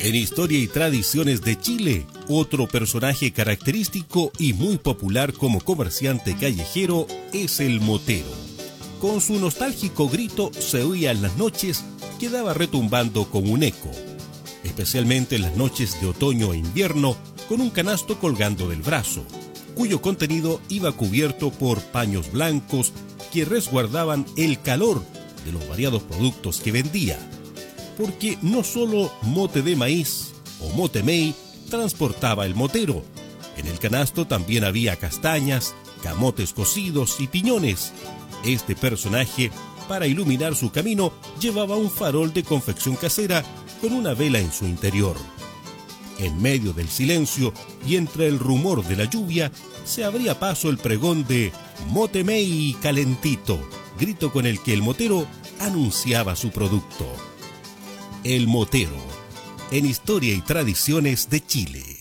En Historia y Tradiciones de Chile, otro personaje característico y muy popular como comerciante callejero es el motero. Con su nostálgico grito se oía en las noches, quedaba retumbando como un eco, especialmente en las noches de otoño e invierno, con un canasto colgando del brazo, cuyo contenido iba cubierto por paños blancos que resguardaban el calor de los variados productos que vendía. Porque no solo mote de maíz o motemey transportaba el motero. En el canasto también había castañas, camotes cocidos y piñones. Este personaje, para iluminar su camino, llevaba un farol de confección casera con una vela en su interior. En medio del silencio y entre el rumor de la lluvia, se abría paso el pregón de "Motemey calentito", grito con el que el motero anunciaba su producto. El motero, en Historia y Tradiciones de Chile.